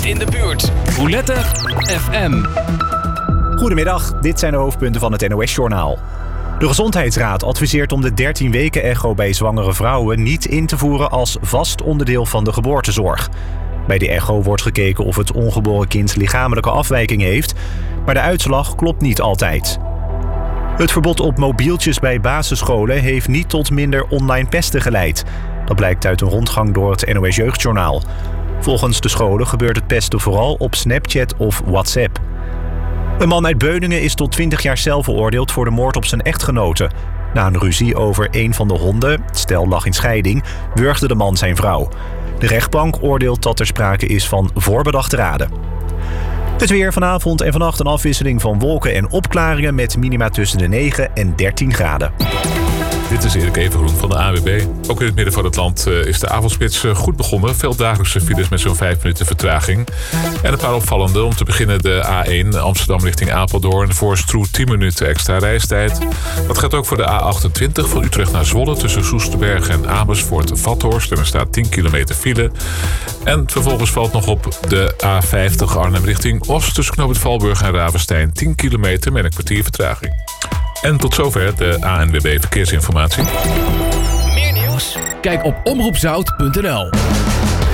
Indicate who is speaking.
Speaker 1: in de buurt.
Speaker 2: Roulette FM.
Speaker 3: Goedemiddag, dit zijn de hoofdpunten van het NOS-journaal. De Gezondheidsraad adviseert om de 13-weken-echo bij zwangere vrouwen niet in te voeren als vast onderdeel van de geboortezorg. Bij de echo wordt gekeken of het ongeboren kind lichamelijke afwijkingen heeft, maar de uitslag klopt niet altijd. Het verbod op mobieltjes bij basisscholen heeft niet tot minder online pesten geleid. Dat blijkt uit een rondgang door het NOS Jeugdjournaal. Volgens de scholen gebeurt het pesten vooral op Snapchat of WhatsApp. Een man uit Beuningen is tot 20 jaar cel veroordeeld voor de moord op zijn echtgenote. Na een ruzie over een van de honden, het stel lag in scheiding, wurgde de man zijn vrouw. De rechtbank oordeelt dat er sprake is van voorbedachte raden. Het weer vanavond en vannacht een afwisseling van wolken en opklaringen met minima tussen de 9 en 13 graden.
Speaker 4: Dit is Erik Evengroen van de ANWB. Ook in het midden van het land is de avondspits goed begonnen. Veel dagelijkse files met zo'n 5 minuten vertraging. En een paar opvallende. Om te beginnen de A1 Amsterdam richting Apeldoorn. Voor Stroe 10 minuten extra reistijd. Dat gaat ook voor de A28 van Utrecht naar Zwolle. Tussen Soesterberg en Amersfoort-Vathorst. En er staat 10 kilometer file. En vervolgens valt nog op de A50 Arnhem richting Oost. Tussen Knoop het Valburg en Ravenstein 10 kilometer met een kwartier vertraging. En tot zover de ANWB Verkeersinformatie.
Speaker 1: Meer nieuws?
Speaker 2: Kijk op omroepzout.nl.